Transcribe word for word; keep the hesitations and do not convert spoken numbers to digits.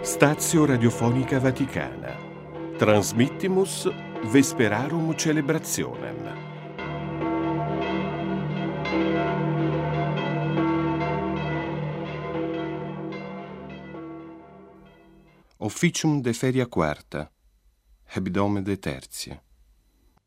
Stazio Radiofonica Vaticana. Transmittimus Vesperarum Celebrationem. Officium de feria quarta, hebdome de tertia.